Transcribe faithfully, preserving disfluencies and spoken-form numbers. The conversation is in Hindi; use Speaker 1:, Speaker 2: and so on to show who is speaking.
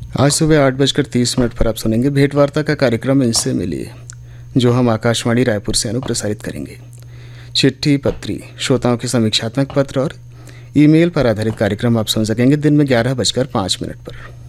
Speaker 1: आज सुबह आठ बजकर तीस मिनट पर आप सुनेंगे भेंट वार्ता का कार्यक्रम इनसे मिलिए, जो हम आकाशवाणी रायपुर से अनुप्रसारित करेंगे। चिट्ठी पत्री, श्रोताओं के समीक्षात्मक पत्र और ईमेल पर आधारित कार्यक्रम आप सुन सकेंगे दिन में ग्यारह बजकर पाँच मिनट पर।